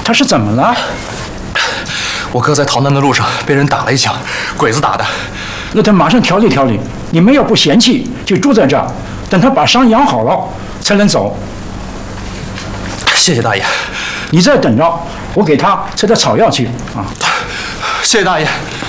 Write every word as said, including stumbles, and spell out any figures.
他是怎么了？ 我哥在逃难的路上被人打了一枪，鬼子打的。 那他马上调理调理，你们要不嫌弃，就住在这儿，等他把伤养好了才能走。 谢谢大爷。 你再等着，我给他吃点草药去啊。 谢谢大爷。